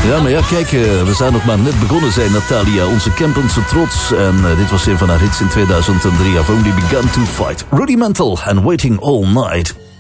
Ja, maar ja, kijk, we zijn nog maar net begonnen, zei Natalia, onze Kempense trots. En dit was een van haar hits in 2003, I've Only Begun to Fight. Rudimental and Waiting All Night.